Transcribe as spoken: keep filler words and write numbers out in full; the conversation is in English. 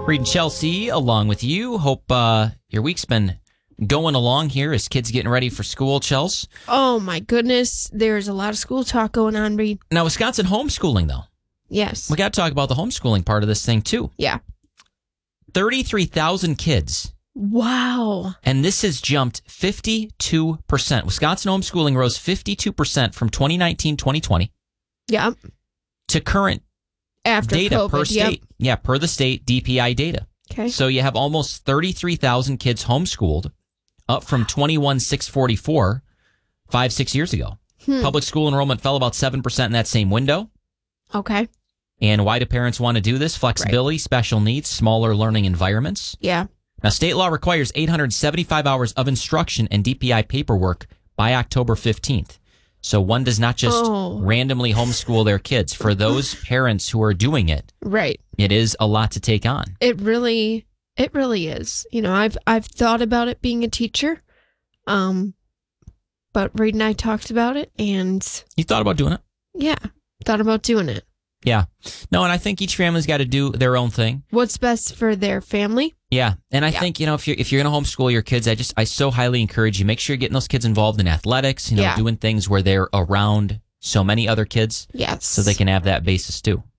Reed and Chelsea along with you. Hope uh, your week's been going along here as kids getting ready for school, Chels. Oh, my goodness. There's a lot of school talk going on, Reed. Now, Wisconsin homeschooling, though. Yes. We got to talk about the homeschooling part of this thing, too. Yeah. thirty-three thousand kids. Wow. And this has jumped fifty-two percent. Wisconsin homeschooling rose fifty-two percent from twenty nineteen twenty twenty Yep. to current After data COVID, per state. Yep. Yeah, per the state D P I data. Okay. So you have almost thirty-three thousand kids homeschooled, up from twenty-one thousand six hundred forty-four five, six years ago. Hmm. Public school enrollment fell about seven percent in that same window. Okay. And why do parents want to do this? Flexibility, right. Special needs, smaller learning environments. Yeah. Now, state law requires eight hundred seventy-five hours of instruction and D P I paperwork by October fifteenth. So one does not just oh. randomly homeschool their kids. For those parents who are doing it, right, it is a lot to take on. It really, it really is. You know, I've I've thought about it being a teacher, um, but Reed and I talked about it, and you thought about doing it. Yeah, thought about doing it. Yeah. No, and I think each family's got to do their own thing. What's best for their family. Yeah. And I yeah. think, you know, if you're, if you're going to homeschool your kids, I just, I so highly encourage you, make sure you're getting those kids involved in athletics, you know, yeah. doing things where they're around so many other kids. Yes. So they can have that basis too.